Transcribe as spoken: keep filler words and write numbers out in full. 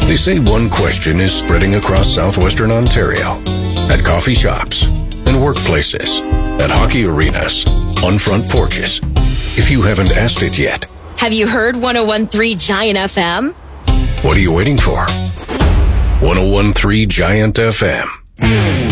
They say one question is spreading across southwestern Ontario. At coffee shops and workplaces, at hockey arenas, on front porches. If you haven't asked it yet, have you heard one oh one point three Giant F M? What are you waiting for? one oh one point three Giant F M.